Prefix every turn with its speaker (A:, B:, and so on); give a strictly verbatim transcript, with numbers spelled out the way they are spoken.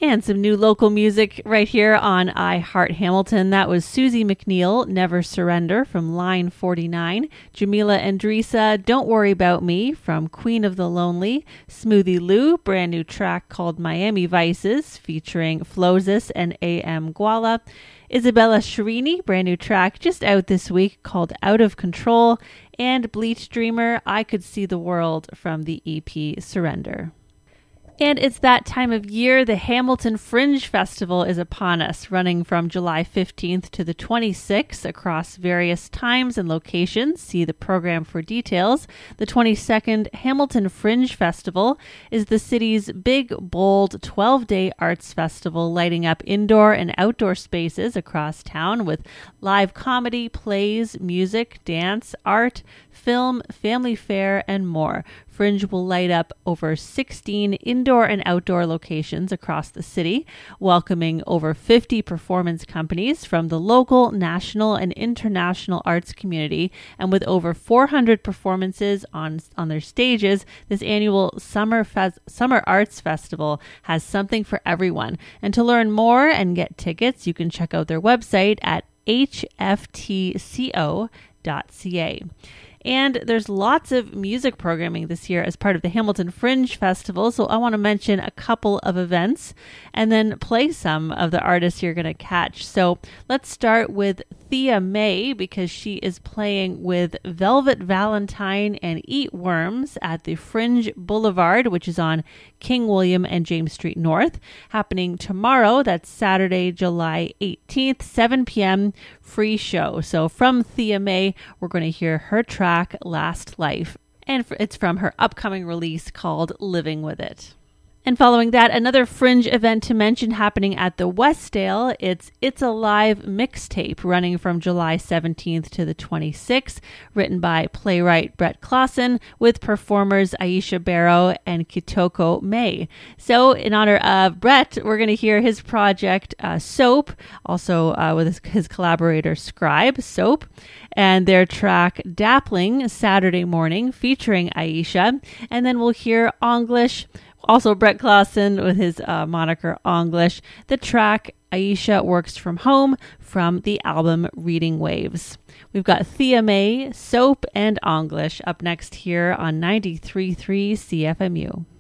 A: And some new local music right here on I Heart Hamilton. That was Susie McNeil, Never Surrender from Line forty-nine. Jamila Andresa, Don't Worry About Me from Queen of the Lonely. Smoothie Lou, brand new track called Miami Vices featuring Flozis and A M Guala. Isabella Shirini, brand new track just out this week called Out of Control. And Bleach Dreamer, I Could See the World from the E P Surrender. And it's that time of year. The Hamilton Fringe Festival is upon us, running from July fifteenth to the twenty-sixth across various times and locations. See the program for details. The twenty-second Hamilton Fringe Festival is the city's big, bold twelve-day arts festival, lighting up indoor and outdoor spaces across town with live comedy, plays, music, dance, art, film, family fare, and more. Fringe will light up over sixteen indoor and outdoor locations across the city, welcoming over fifty performance companies from the local, national, and international arts community. And with over four hundred performances on, on their stages, this annual Summer, Fes- Summer Arts Festival has something for everyone. And to learn more and get tickets, you can check out their website at h f t co dot c a. And there's lots of music programming this year as part of the Hamilton Fringe Festival. So I want to mention a couple of events and then play some of the artists you're going to catch. So let's start with Thea May, because she is playing with Velvet Valentine and Eat Worms at the Fringe Boulevard, which is on King William and James Street North, happening tomorrow. That's Saturday, July eighteenth, seven p.m. free show. So from Thea May, we're going to hear her track Last Life, and it's from her upcoming release called Living With It. And following that, another Fringe event to mention happening at the Westdale. It's It's a Live mixtape running from July seventeenth to the twenty-sixth, written by playwright Brett Clausen with performers Aisha Barrow and Kitoko May. So in honor of Brett, we're going to hear his project uh, Soap, also uh, with his, his collaborator Scribe Soap, and their track Dappling Saturday Morning featuring Aisha. And then we'll hear English, also Brett Clausen with his uh, moniker English, the track Aisha Works From Home from the album Reading Waves. We've got Thea May, Soap, and English up next here on ninety-three point three C F M U.